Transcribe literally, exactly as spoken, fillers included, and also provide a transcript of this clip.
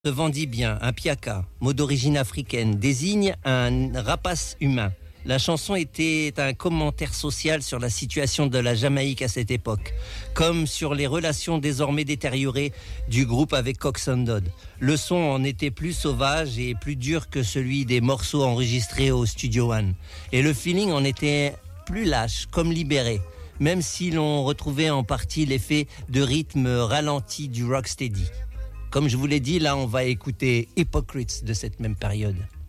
Se vendit bien, un piaka, mot d'origine africaine, désigne un rapace humain. La chanson était un commentaire social sur la situation de la Jamaïque à cette époque, comme sur les relations désormais détériorées du groupe avec Cox and Dodd. Le son en était plus sauvage et plus dur que celui des morceaux enregistrés au Studio One. Et le feeling en était plus lâche, comme libéré, même si l'on retrouvait en partie l'effet de rythme ralenti du rocksteady. Comme je vous l'ai dit, là on va écouter Hypocrites de cette même période.